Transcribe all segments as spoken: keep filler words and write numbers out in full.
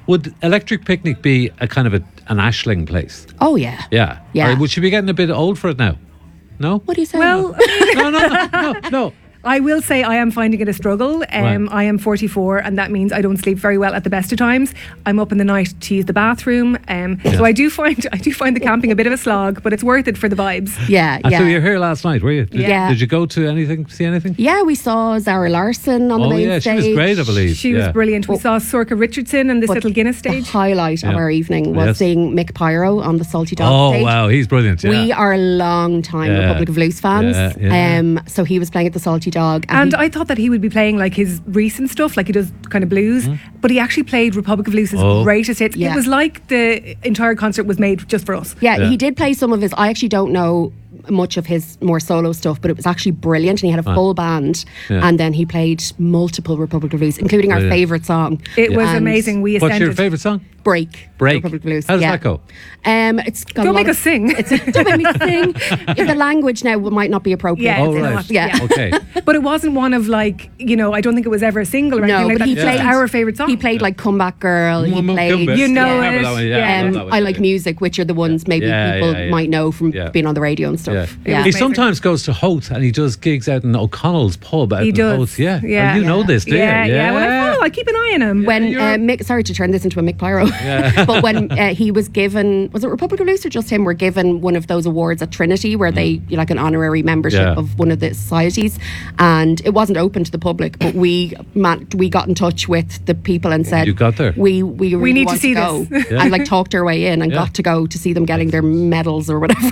Would Electric Picnic be a kind of a, an Ashling place? Oh yeah. Yeah. Yeah. Or would she be getting a bit old for it now? No? What do you say? Well, No, no, no, no, no. I will say I am finding it a struggle. Um, Right. I am forty-four, and that means I don't sleep very well at the best of times. I'm up in the night to use the bathroom, um, so I do find I do find the camping a bit of a slog, but it's worth it for the vibes. yeah, And yeah. so you were here last night, were you? Did, Yeah. Did you go to anything, see anything? Yeah, we saw Zara Larson on the Oh, main yeah, she stage. was great, I believe. She yeah. was brilliant. We saw Sorka Richardson and this But little Guinness The stage. highlight of Yeah. our evening was Yes. seeing Mick Pyro on the Salty Dog Oh, stage. wow, he's brilliant. Yeah. We are long time Yeah. Republic of Loose fans. Yeah, yeah. Um, so he was playing at the Salty Dog. And he- I thought that he would be playing like his recent stuff, like he does kind of blues, but he actually played Republic of Loose's Oh. greatest hits. Yeah. It was like the entire concert was made just for us. yeah, Yeah. he did play some of his. I actually don't know much of his more solo stuff, but it was actually brilliant. And he had a full band, Yeah. and then he played multiple Republic of Loose, including our Brilliant. favourite song. It was And amazing. We What's ascended. your favourite song? Break. Break. Republic of Loose. How does yeah. that go? Um, it's got a Don't lot make of- us sing. It's, don't make me sing. The language now might not be appropriate. Yeah, Oh, it's right. not. Yeah. Okay. But it wasn't one of like, you know, I don't think it was ever a single or anything No, like but that. he It's just played our favourite song. He played like Comeback Girl. He Mama played. Comeback. You know Remember it. that one? Yeah, Yeah. I love Um, that one. I like music, which are the ones maybe Yeah, people yeah, yeah. might know from Yeah. being on the radio and Yeah. stuff. Yeah. He Amazing. sometimes goes to Howth and he does gigs out in O'Connell's pub out He in does. Howth. Yeah. Yeah. And you know Yeah. this, do yeah, you? yeah. Well, I follow. I keep an eye on him. When you're- uh, Mick, sorry to turn this into a Mick Pyro, but when uh, he was given, was it Republic of Loose or just him? Were given one of those awards at Trinity where they, you like an honorary membership Yeah. of one of the societies, and it wasn't open to the public. But we, man, we got in touch with the people and said, You got there? We we really need to want see go. this. Yeah. And like talked our way in and Yeah. got to go to see them getting their medals or whatever.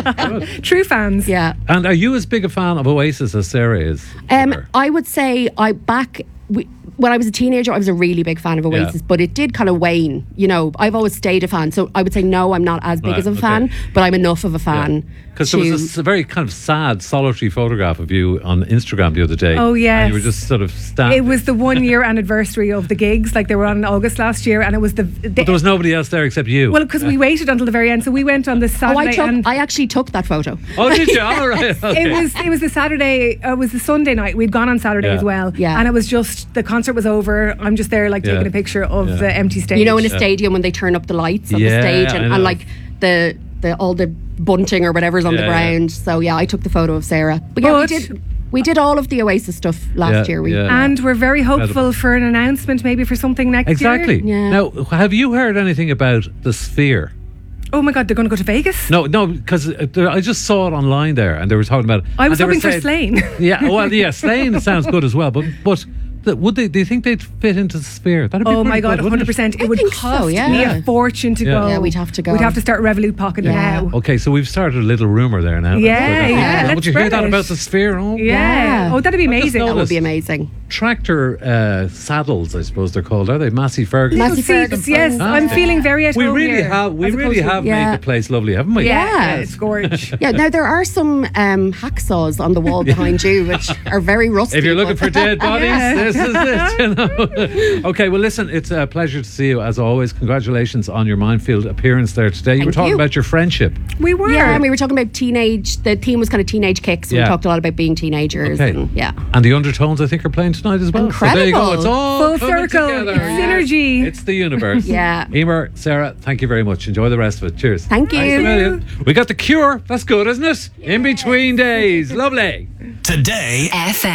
True fans. yeah. And are you as big a fan of Oasis as Sarah is? Um, Or- I would say I back we, when I was a teenager, I was a really big fan of Oasis, Yeah. but it did kind of wane. You know, I've always stayed a fan, so I would say no, I'm not as big Right, as a okay. fan, but I'm enough of a fan. Because there was a s- a very kind of sad, solitary photograph of you on Instagram the other day. Oh, yes. And you were just sort of standing. It was the one year anniversary of the gigs. Like they were on in August last year, and it was the. the But there was nobody else there except you. well, because we waited until the very end, so we went on the Oh, Saturday. I took, and I actually took that photo. oh, did you? All right. Okay. It was it was the Saturday. Uh, it was the Sunday night. We'd gone on Saturday Yeah. as well. Yeah. And it was just the concert was over. I'm just there like Yeah. taking a picture of Yeah. the empty stage. You know, in a stadium when they turn up the lights on Yeah, the stage I and, know. and like the the all the bunting or whatever's on Yeah, the yeah. ground. So yeah, I took the photo of Sarah. But yeah, we But- did we did all of the Oasis stuff last Yeah, year. We yeah. And we're very hopeful Incredible. for an announcement, maybe for something next Exactly. year. Yeah. Now, have you heard anything about the Sphere? Oh my God, they're going to go to Vegas. No, no, because I just saw it online there, and they were talking about. I was and they were hoping for saying- Slane. Yeah, well, yeah, Slane sounds good as well, but but th- would they? Do you think they'd fit into the Sphere? That'd be Oh pretty my God, good, wouldn't one hundred percent. it? It would think so, cost yeah. me a fortune to Yeah. go. Yeah, we'd have to go. We'd have to start Revolut pocket Yeah. now. Okay, so we've started a little rumor there now. Yeah, That's good. yeah, Would let's you hear spread that it. about the Sphere? Oh, Yeah. Yeah. Oh, that'd be I just amazing. noticed- that would be amazing. Tractor uh, saddles, I suppose they're called, are they? Massey Ferguson. Massey Little seats, Ferguson. yes. I'm Fantastic. feeling very at We home really here, have. We as really opposed to- have Yeah. made the place lovely, haven't we? Yeah, Yeah. it's gorgeous. Yeah, now there are some um, hacksaws on the wall behind you, which are very rusty. If you're looking but- for dead bodies, Yeah. this is it. You know? Okay, well, listen, it's a pleasure to see you as always. Congratulations on your Minefield appearance there today. You Thank were talking you. about your friendship. We were. Yeah, and we were talking about teenage. The theme was kind of teenage kicks. And Yeah. We talked a lot about being teenagers. Okay. And, yeah. And the Undertones, I think, are playing tonight as well. So there you go. Incredible. It's all Full coming circle. together. It's Yeah. synergy. It's the universe. Yeah. Emer, Sarah, thank you very much. Enjoy the rest of it. Cheers. Thank Thanks a you. million. We got The Cure. That's good, isn't it? In between days. Lovely. Today F M.